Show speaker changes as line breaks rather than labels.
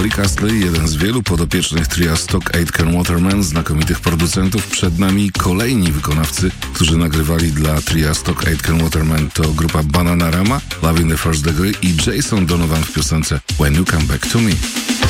Rick Astley, jeden z wielu podopiecznych tria Stock Aitken Waterman, znakomitych producentów. Przed nami kolejni wykonawcy, którzy nagrywali dla tria Stock Aitken Waterman. To grupa Bananarama, Love in the First Degree i Jason Donovan w piosence When You Come Back to Me.